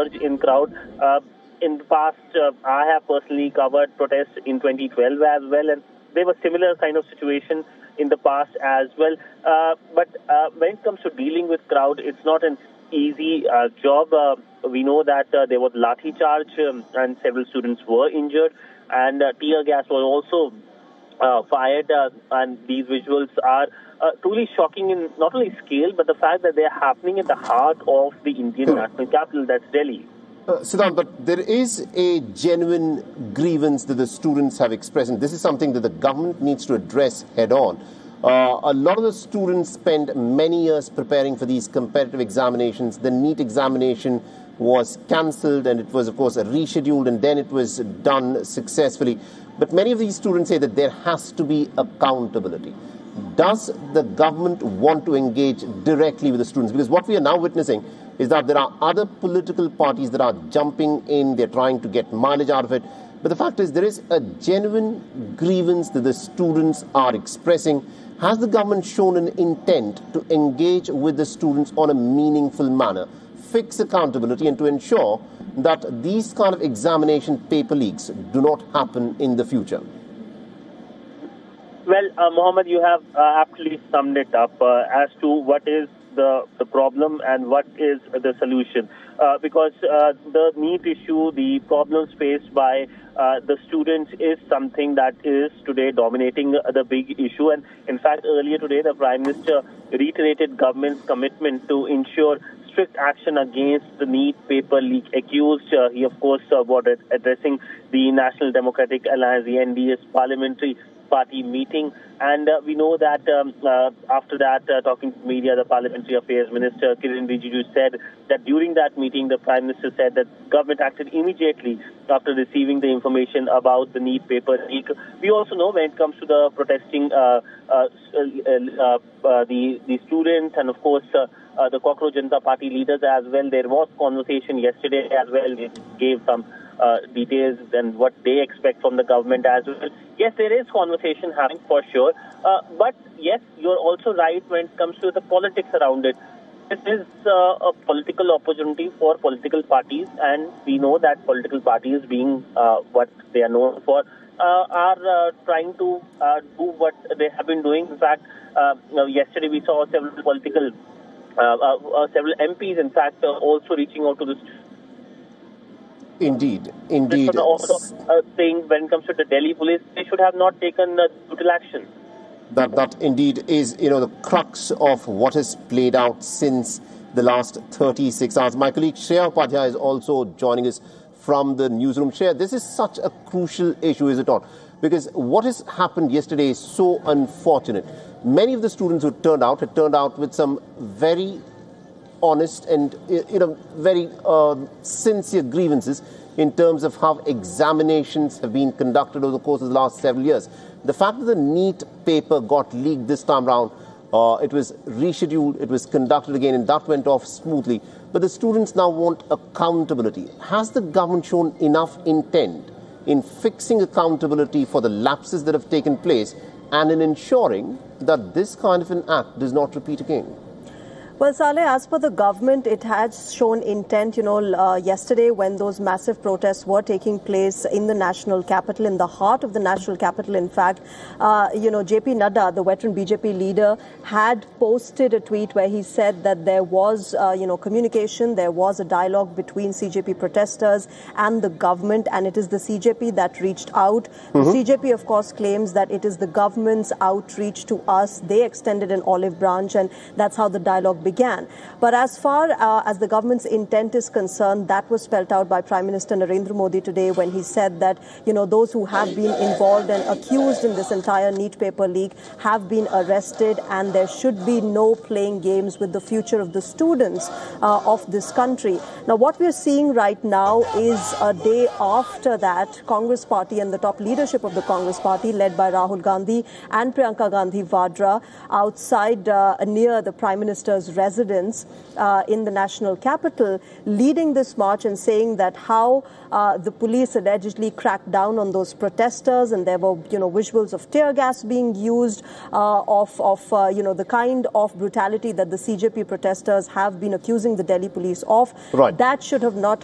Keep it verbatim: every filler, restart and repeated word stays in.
surge in crowd. Uh, in the past, uh, I have personally covered protests in twenty twelve as well, and there was similar kind of situation in the past as well. Uh, but uh, when it comes to dealing with crowd, it's not an easy uh, job. Uh, we know that uh, there was lathi charge um, and several students were injured, and uh, tear gas was also uh, fired. Uh, and these visuals are uh, truly shocking in not only scale, but the fact that they are happening at the heart of the Indian national capital, that's Delhi. Uh, Siddhant, but there is a genuine grievance that the students have expressed, and this is something that the government needs to address head-on. Uh, a lot of the students spend many years preparing for these competitive examinations. The NEET examination was cancelled, and it was, of course, rescheduled, and then it was done successfully. But many of these students say that there has to be accountability. Does the government want to engage directly with the students? Because what we are now witnessing is that there are other political parties that are jumping in, they're trying to get mileage out of it. But the fact is, there is a genuine grievance that the students are expressing. Has the government shown an intent to engage with the students on a meaningful manner, fix accountability, and to ensure that these kind of examination paper leaks do not happen in the future? Well, uh, Mohammed, you have uh, aptly summed it up uh, as to what is the, the problem and what is the solution. Uh, because uh, the NEET issue, the problems faced by uh, the students is something that is today dominating the big issue. And in fact, earlier today, the Prime Minister reiterated government's commitment to ensure strict action against the NEET paper leak accused. Uh, he, of course, uh, was addressing the National Democratic Alliance, the N D A's parliamentary party meeting, and uh, we know that um, uh, after that, uh, talking to media, the Parliamentary Affairs Minister Kiren Rijiju said that during that meeting, the Prime Minister said that government acted immediately after receiving the information about the NEET paper leak. We also know when it comes to the protesting, uh, uh, uh, uh, the the students and of course uh, uh, the Cockroach Janata Party leaders as well. There was conversation yesterday as well. They gave some Uh, details and what they expect from the government as well. Yes, there is conversation happening for sure. Uh, but yes, you're also right when it comes to the politics around it. This is uh, a political opportunity for political parties, and we know that political parties, being uh, what they are known for, uh, are uh, trying to uh, do what they have been doing. In fact, uh, yesterday we saw several political, uh, uh, uh, several M Ps, in fact, uh, also reaching out to the Indeed, indeed. Also uh, saying when it comes to the Delhi police, they should have not taken uh, brutal action. That, that indeed is, you know, the crux of what has played out since the last thirty-six hours. My colleague Shreya Upadhyay is also joining us from the newsroom. Shreya, this is such a crucial issue, is it not? Because what has happened yesterday is so unfortunate. Many of the students who turned out had turned out with some very honest and, you know, very uh, sincere grievances in terms of how examinations have been conducted over the course of the last several years. The fact that the NEET paper got leaked this time round, uh, it was rescheduled, it was conducted again, and that went off smoothly. But the students now want accountability. Has the government shown enough intent in fixing accountability for the lapses that have taken place and in ensuring that this kind of an act does not repeat again? Well, Saleh, as per the government, it has shown intent. You know, uh, yesterday when those massive protests were taking place in the national capital, in the heart of the national capital, in fact, uh, you know, J P Nadda, the veteran B J P leader, had posted a tweet where he said that there was, uh, you know, communication, there was a dialogue between C J P protesters and the government, and it is the C J P that reached out. Mm-hmm. The C J P, of course, claims that it is the government's outreach to us. They extended an olive branch, and that's how the dialogue began. But as far uh, as the government's intent is concerned, that was spelled out by Prime Minister Narendra Modi today when he said that, you know, those who have been involved and accused in this entire NEET paper leak have been arrested, and there should be no playing games with the future of the students uh, of this country. Now, what we're seeing right now is a day after that, Congress Party and the top leadership of the Congress Party, led by Rahul Gandhi and Priyanka Gandhi Vadra, outside uh, near the Prime Minister's residence uh, in the national capital, leading this march and saying that how uh, the police allegedly cracked down on those protesters, and there were, you know, visuals of tear gas being used, uh, of, of uh, you know, the kind of brutality that the C J P protesters have been accusing the Delhi police of. Right. That should have not